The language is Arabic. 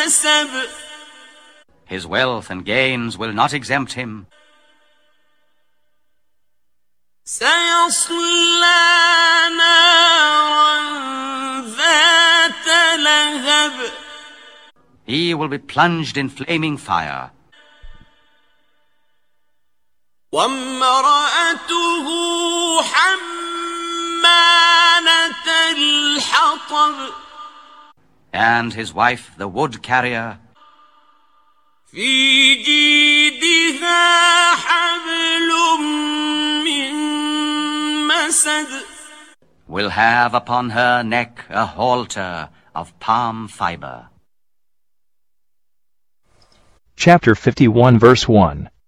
حسب. His wealth and gains will not exempt him. سيصلى نارا ذات لهب. He will be plunged in flaming fire. وامرأته حمالة الحطب. And his wife, the wood carrier, في جيدها حبل من مسد. will have upon her neck a halter of palm fiber. Chapter 51 verse 1